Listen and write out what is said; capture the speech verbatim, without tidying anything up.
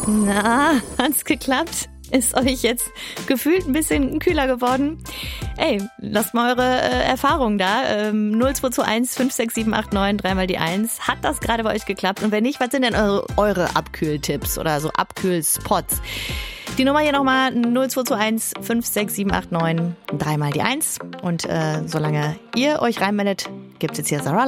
Na, hat's geklappt? Ist euch jetzt gefühlt ein bisschen kühler geworden? Ey, lasst mal eure äh, Erfahrungen da. Ähm, null zwei zwei eins fünf sechs sieben acht neun, dreimal die eins. Hat das gerade bei euch geklappt? Und wenn nicht, was sind denn eure, eure Abkühltipps oder so Abkühlspots? Die Nummer hier nochmal null zwei zwei eins fünf sechs sieben acht neun, dreimal die eins. Und äh, solange ihr euch reinmeldet, gibt's jetzt hier Sarah